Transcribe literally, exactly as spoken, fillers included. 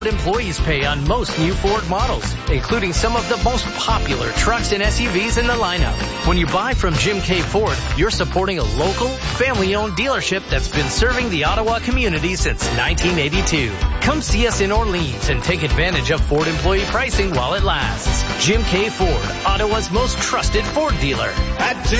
Employees pay on most new Ford models, including some of the most popular trucks and S U Vs in the lineup. When you buy from Jim K. Ford, you're supporting a local, family-owned dealership that's been serving the Ottawa community since nineteen eighty-two. Come see us in Orleans and take advantage of Ford employee pricing while it lasts. Jim K. Ford, Ottawa's most trusted Ford dealer. At Jim